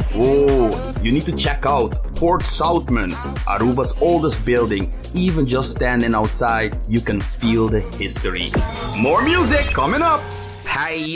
Oh, you need to check out Fort Southman, Aruba's oldest building. Even just standing outside, you can feel the history. More music coming up. Hi.